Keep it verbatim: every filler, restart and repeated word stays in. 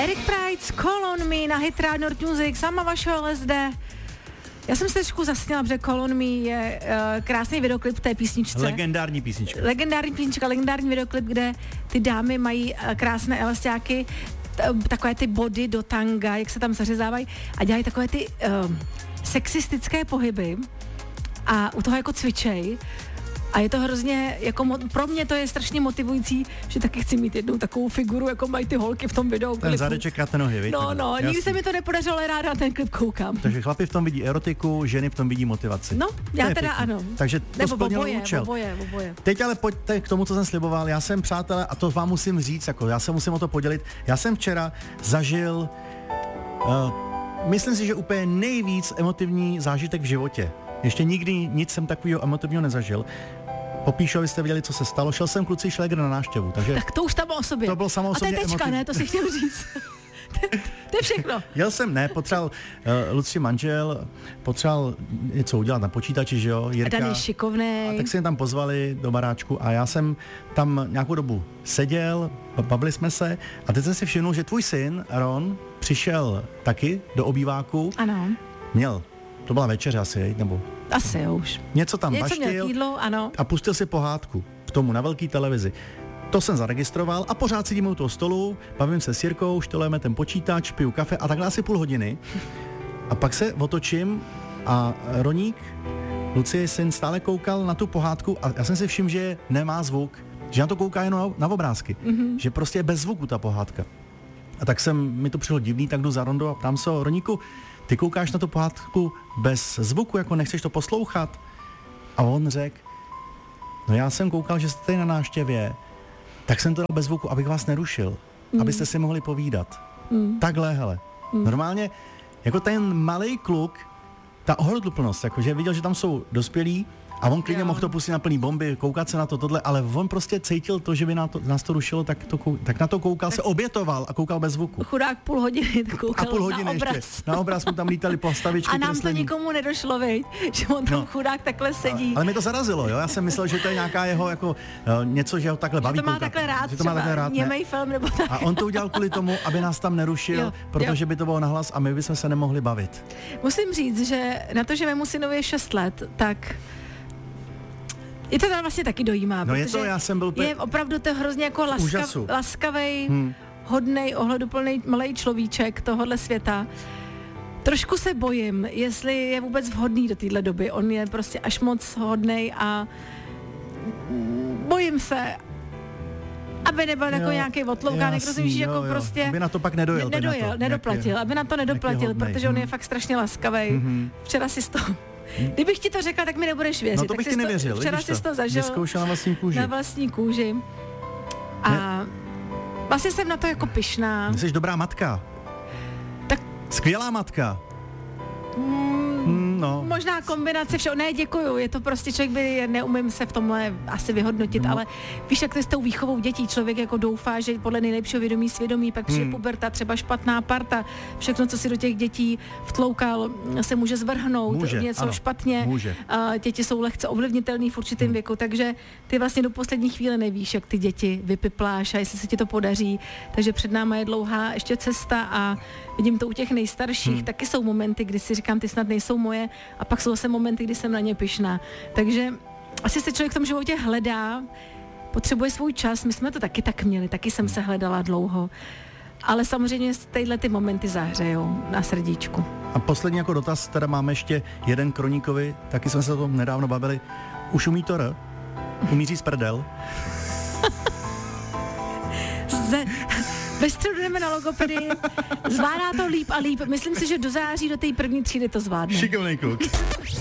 Eric Prydz, Call on Me na Hit Radio Nord Music, sama vašeho L S D. Já jsem se trošku zasněla, protože Call on Me je uh, krásný videoklip v té písničce. Legendární písnička. Legendární písnička, legendární videoklip, kde ty dámy mají uh, krásné elastáky, t- takové ty body do tanga, jak se tam zařezávají a dělají takové ty uh, sexistické pohyby a u toho jako cvičej. A je to hrozně, jako mo- pro mě to je strašně motivující, že taky chci mít jednou takovou figuru, jako mají ty holky v tom videu. Ten zadeček a ten nohy, víte? No, no, jasný. Nikdy se mi to nepodařilo, ale ráda ten klip koukám. Takže chlapi v tom vidí erotiku, ženy v tom vidí motivaci. No, já teda pěkný. Ano. Takže to Nebo splnilo oboje, účel. oboje, oboje. Teď ale pojďte k tomu, co jsem sliboval. Já jsem, přátelé, a to vám musím říct, jako já se musím o to podělit. Já jsem včera zažil, uh, myslím si, že úplně nejvíc emotivní zážitek v životě. Ještě nikdy nic jsem takového emotivního nezažil. Popíšu, abyste viděli, co se stalo. Šel jsem kluci Šlégr na návštěvu. Takže tak to už tam o sobě. To bylo samo o sobě. A to je tečka, emotiv... ne? To si chtěl říct. To je všechno. Jel jsem, ne, potřeboval uh, Luci manžel, potřeboval něco udělat na počítači, že jo, Jirka. A Dan je šikovnej. A tak se mě tam pozvali do baráčku a já jsem tam nějakou dobu seděl, bavili jsme se a teď jsem si všimnul, že tvůj syn, Ron, přišel taky do obýváku. Ano. Měl, to byla večeře asi, nebo... Asi jo už. Něco tam Něco baštil jídlo, ano. A pustil si pohádku k tomu na velké televizi. To jsem zaregistroval a pořád sedím u toho stolu, bavím se s Jirkou, štolujeme ten počítač, piju kafe a takhle asi půl hodiny. A pak se otočím a Roník, Lucie syn, stále koukal na tu pohádku a já jsem si všiml, že nemá zvuk, že na to kouká jenom na, na obrázky, mm-hmm. že prostě je bez zvuku ta pohádka. A tak jsem, mi to přišlo divný, tak jdu za Rondo a ptám se, Roníku, ty koukáš na tu pohádku bez zvuku, jako nechceš to poslouchat? A on řekl, no já jsem koukal, že jste tady na návštěvě, tak jsem to dal bez zvuku, abych vás nerušil, mm. abyste si mohli povídat. Mm. Takhle, hele. Mm. Normálně, jako ten malej kluk, ta ohleduplnost, jakože viděl, že tam jsou dospělí a on klidně mohl to pustit na plný bomby, koukat se na to, tohle, ale on prostě cítil to, že by na to, nás to rušilo, tak, to, tak na to koukal, tak se obětoval a koukal bez zvuku. Chudák půl hodiny koukal a půl hodiny na obraz. Ještě. Na obraz mu tam lítali postavičky. A nám kreslení. To nikomu nedošlo, viď? Že on tam no. chudák takhle sedí. Ale mě to zarazilo, jo? Já jsem myslel, že to je nějaká jeho jako uh, něco, že ho takhle baví. Že to má koukat. takhle rád, že to má takhle rád, němej film nebo tak. A on to udělal kvůli tomu, aby nás tam nerušil, jo, protože jo. by to bylo nahlas a my bychom se nemohli bavit. Musím říct, že na to, že mému synovi je šest let, tak je to tam vlastně taky dojímá, no protože je to, já jsem byl je opravdu to hrozně jako laskav, laskavej, hmm. hodnej, ohleduplnej malej človíček tohohle světa. Trošku se bojím, jestli je vůbec vhodný do téhle doby. On je prostě až moc hodnej a bojím se, aby nebyl jako nějaký otloukánek, rozumíš, jako jo, prostě... Aby na to pak nedojel. Nedojel, to, nedoplatil, jak, aby na to nedoplatil, protože on je fakt strašně laskavej. Mm-hmm. Včera si to... Kdybych ti to řekla, tak mi nebudeš věřit. No to bych ti nevěřil. To, včera jsi to zažil. Vyzkoušel na vlastní kůži. Na vlastní kůži. A ne. Vlastně jsem na to jako pyšná. Jsi dobrá matka. Tak... Skvělá matka. Mm, no. Možná kombinace všeho. Ne, děkuju. Je to prostě člověk by, neumím se v tomhle asi vyhodnotit, no. Ale víš, jak to je s tou výchovou dětí. Člověk jako doufá, že podle nejlepšího vědomí svědomí, pak přijde hmm. puberta, třeba špatná parta. Všechno, co si do těch dětí vtloukal, se může zvrhnout. Může, něco ano, špatně. Může. A děti jsou lehce ovlivnitelný v určitém hmm. věku, takže ty vlastně do poslední chvíle nevíš, jak ty děti vypipláš a jestli se ti to podaří. Takže před náma je dlouhá ještě cesta a vidím to u těch nejstarších. Hmm. Taky jsou momenty, kdy si říkám, ty snad nejsou moje, a pak jsou zase momenty, kdy jsem na ně pyšná. Takže asi se člověk v tom životě hledá, potřebuje svůj čas, my jsme to taky tak měli, taky jsem se hledala dlouho, ale samozřejmě tyhle ty momenty zahřejou na srdíčku. A poslední jako dotaz, teda máme ještě jeden k Roníkovi, taky jsme se o tom nedávno bavili. Už umí to R? Umí říct prdel? Ze... Ve středu jdeme na logopedii, zvládá to líp a líp. Myslím si, že do září, do té první třídy to zvládne. Šikovnej kluk.